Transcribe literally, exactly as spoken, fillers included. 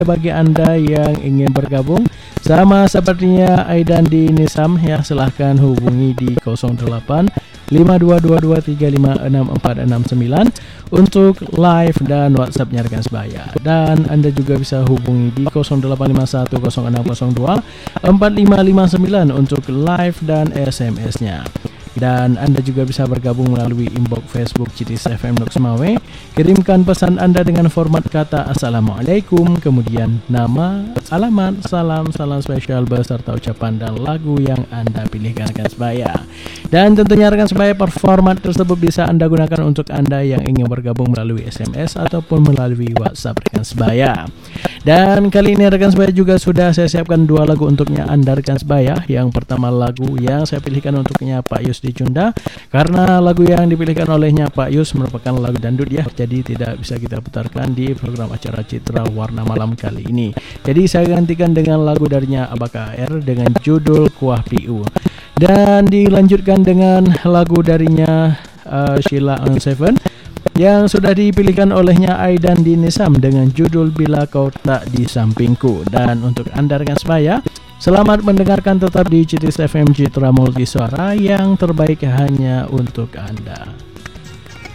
bagi Anda yang ingin bergabung sama sepertinya Aidan di Nisam ya, silahkan hubungi di nol delapan lima dua dua dua tiga lima enam empat enam sembilan untuk live dan WhatsApp-nya rekan sebaya. Dan Anda juga bisa hubungi di nol delapan lima satu nol enam nol dua empat lima lima sembilan untuk live dan S M S-nya. Dan Anda juga bisa bergabung melalui inbox Facebook C T S F M Lok Semawe. Kirimkan pesan Anda dengan format kata Assalamualaikum, kemudian nama, alamat, salam, salam spesial beserta ucapan dan lagu yang Anda pilihkan rekan sebaya. Dan tentunya rekan sebaya, format tersebut bisa Anda gunakan untuk Anda yang ingin bergabung melalui S M S ataupun melalui WhatsApp rekan sebaya. Dan kali ini rekan sebaya juga sudah saya siapkan dua lagu untuknya Anda rekan sebaya. Yang pertama lagu yang saya pilihkan untuknya Pak Yus di Cunda, karena lagu yang dipilihkan olehnya Pak Yus merupakan lagu dandut ya, jadi tidak bisa kita putarkan di program acara Citra Warna Malam kali ini. Jadi saya gantikan dengan lagu darinya Abaka R dengan judul Kuah P U. Dan dilanjutkan dengan lagu darinya uh, Sheila on Seven yang sudah dipilihkan olehnya Aidan di Nisam dengan judul Bila Kau Tak Di Sampingku. Dan untuk Anda rekan sebaya, selamat mendengarkan tetap di C T S F M Citra Multi Suara, yang terbaik hanya untuk Anda.